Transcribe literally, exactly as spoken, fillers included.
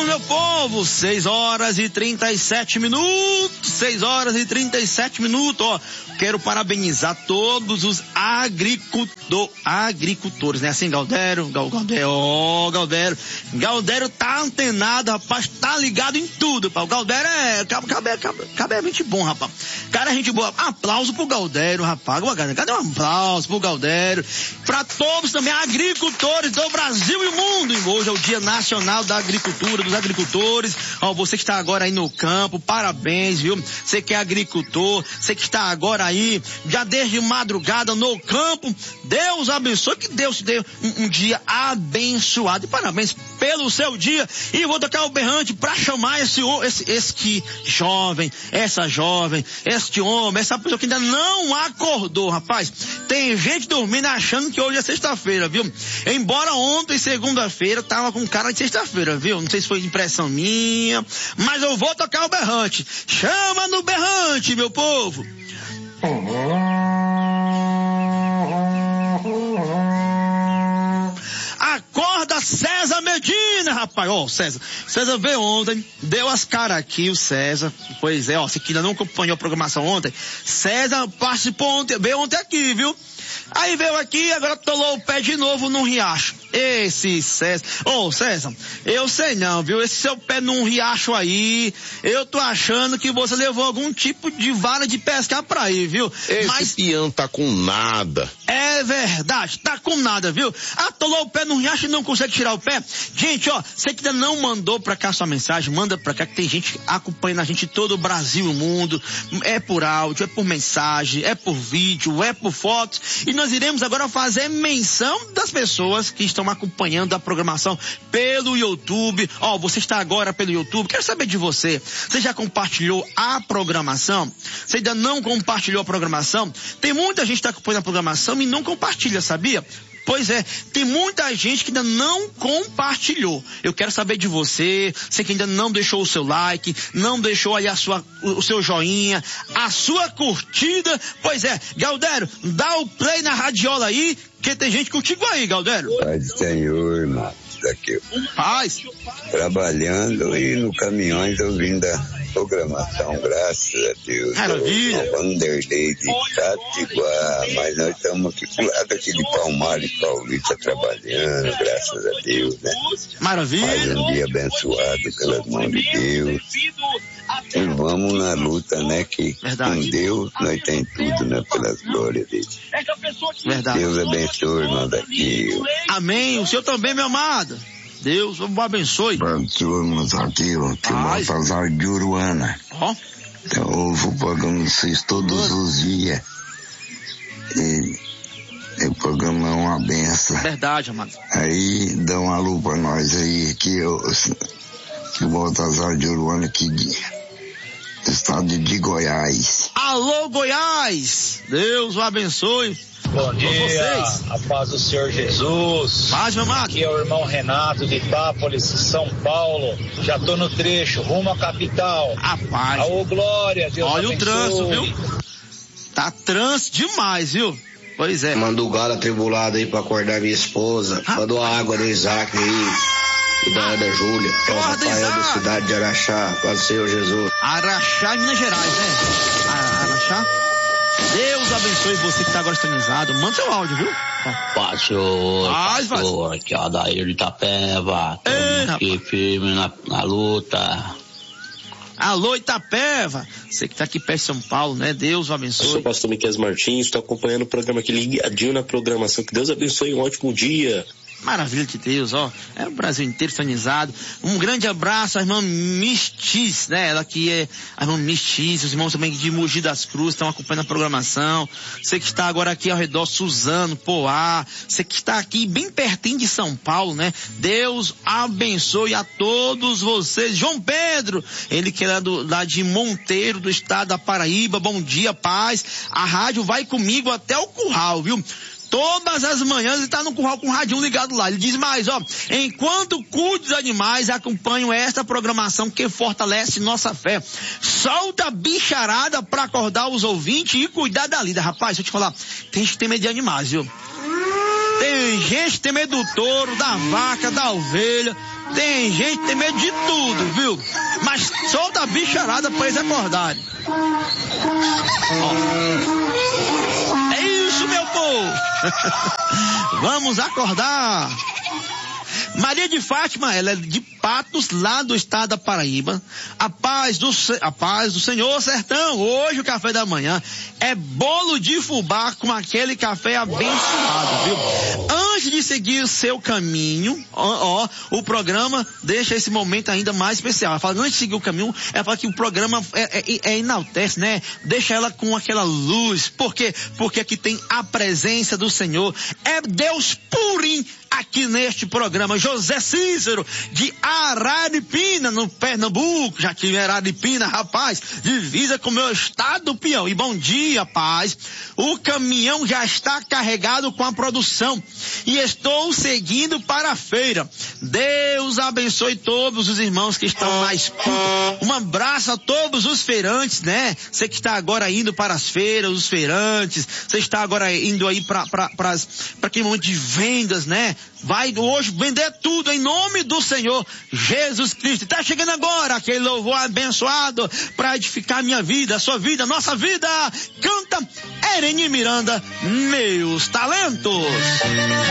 Vamos, meu povo, seis horas e trinta e sete minutos, seis horas e trinta e sete minutos, ó, quero parabenizar todos os agricultor, agricultores, né, assim, Galdério, Gal, Galdério, ó, Galdério, Galdério tá antenado, rapaz, tá ligado em tudo, pá, o Galdério é, cabe, cabe, cabe, cabe é gente bom, rapaz, cara é gente boa, aplauso pro Galdério, rapaz, cadê um aplauso pro Galdério, pra todos também, agricultores do Brasil e o mundo, e hoje é o Dia Nacional da Agricultura, dos agricultores, ó, você que está agora aí no campo, parabéns, viu, você que é agricultor, você que está agora aí, já desde madrugada no campo, Deus abençoe, que Deus te dê um, um dia abençoado, e parabéns pelo seu dia, e vou tocar o berrante pra chamar esse, esse, esse que jovem, essa jovem, este homem, essa pessoa que ainda não acordou, rapaz, tem gente dormindo achando que hoje é sexta-feira, viu, embora ontem, segunda-feira, tava com cara de sexta-feira, viu, não sei se foi impressão minha, mas eu vou tocar o berrante, chama no berrante, meu povo. Acorda, César Medina, rapaz, ó, oh, César, César veio ontem, deu as caras aqui, o César, pois é, ó, se ainda não acompanhou a programação ontem, César participou ontem, veio ontem aqui, viu? Aí veio aqui, agora tolou o pé de novo num riacho. Esse César, ô oh, César, eu sei não, viu? Esse seu pé num riacho aí, eu tô achando que você levou algum tipo de vara de pescar pra aí, viu? Esse Mas peão tá com nada. É verdade, tá com nada, viu? Atolou o pé no riacho e não consegue tirar o pé. Gente, ó, você que ainda não mandou pra cá sua mensagem, manda pra cá que tem gente acompanhando a gente todo o Brasil e o mundo. É por áudio, é por mensagem, é por vídeo, é por fotos. E nós iremos agora fazer menção das pessoas que estão acompanhando a programação pelo YouTube. Ó, você está agora pelo YouTube, quero saber de você. Você já compartilhou a programação? Você ainda não compartilhou a programação? Tem muita gente que está acompanhando a programação e não compartilha, sabia? Pois é, tem muita gente que ainda não compartilhou. Eu quero saber de você, você que ainda não deixou o seu like, não deixou aí a sua, o seu joinha, a sua curtida. Pois é, Galdério, dá o play na radiola aí, que tem gente contigo aí, Galdério. Paz do Senhor, irmão. Daqui. Paz. Trabalhando e no caminhões ouvindo a programação, graças a Deus. Maravilha. O Vanderlei de Tatiguá, mas nós estamos aqui pro lado aqui de Palmares, Paulista, trabalhando, graças a Deus, né? Maravilha. Mais um dia abençoado pelas mãos de Deus. E vamos na luta, né? Que Verdade. com Deus nós tem tudo, né? Pelas glórias dele. Verdade. Deus abençoe, irmão daqui. Amém. O senhor também, meu amado. Deus o abençoe. Abençoe-nos aqui, ó. Que o Baltazar de Uruana. Ó. Eu ouvo o programa de vocês todos os dias. E, e o programa é uma benção. Verdade, amado. Aí dá uma luz pra nós aí, que, eu, que o Baltazar de Uruana aqui de estado de Goiás. Alô, Goiás! Deus o abençoe. Bom dia, a paz do Senhor Jesus. Paz, meu amado. Aqui é o irmão Renato de Itápolis, São Paulo. Já tô no trecho, rumo à capital. Rapaz. Aô, glória, Deus Olha abençoe. o trânsito, viu? Tá trânsito demais, viu? Pois é. Manda o galo atribulado aí pra acordar minha esposa. Ah. Manda a água do Isaac aí. E da Ana Júlia. É o Rafael da cidade de Araxá. Paz do Senhor Jesus. Araxá, Minas Gerais, né? Araxá. Deus abençoe você que está agora sintonizado. Manda seu áudio, viu? Pastor, Paz, pastor, aqui é o Adair de Itapeva. Aqui firme na, na luta. Alô, Itapeva. Você que está aqui perto de São Paulo, né? Deus o abençoe. Eu sou o pastor Miquel Martins, estou acompanhando o programa aqui ligadinho na programação. Que Deus abençoe, um ótimo dia. Maravilha de Deus, ó. É o Brasil inteiro sintonizado. Um grande abraço à irmã Mistis, né? Ela que é a irmã Mistis, os irmãos também de Mogi das Cruzes estão acompanhando a programação. Você que está agora aqui ao redor, Suzano, Poá. Você que está aqui bem pertinho de São Paulo, né? Deus abençoe a todos vocês. João Pedro, ele que é lá, do, lá de Monteiro, do estado da Paraíba. Bom dia, paz. A rádio vai comigo até o curral, viu? Todas as manhãs ele está no curral com o radinho ligado lá. Ele diz mais, ó, enquanto cuide dos animais, acompanham esta programação que fortalece nossa fé. Solta a bicharada para acordar os ouvintes e cuidar da lida. Rapaz, deixa eu te falar, tem gente que tem medo de animais, viu? Tem gente que tem medo do touro, da vaca, da ovelha. Tem gente que tem medo de tudo, viu? Mas só da bicharada pra eles acordarem. Ó. É isso, meu povo. Vamos acordar. Maria de Fátima, ela é de Patos, lá do estado da Paraíba. A paz do, a paz do Senhor, sertão. Hoje o café da manhã é bolo de fubá com aquele café abençoado, viu? Antes de seguir o seu caminho, ó, ó, o programa deixa esse momento ainda mais especial. Ela fala, antes de seguir o caminho, ela fala que o programa é, é, é enaltece, né? Deixa ela com aquela luz. Por quê? Porque aqui tem a presença do Senhor. É Deus purinho aqui neste programa. José Cícero, de Araripina, no Pernambuco. Já tive Araripina, rapaz, divisa com o meu estado do Piauí. E bom dia, paz. O caminhão já está carregado com a produção e estou seguindo para a feira. Deus abençoe todos os irmãos que estão na escuta. Um abraço a todos os feirantes, né? Você que está agora indo para as feiras, os feirantes. Você está agora indo aí para para para aquele momento de vendas, né? Vai hoje vender tudo em nome do Senhor Jesus Cristo. Está chegando agora aquele louvor abençoado para edificar a minha vida, a sua vida, a nossa vida. Canta Ereni Miranda, Meus Talentos.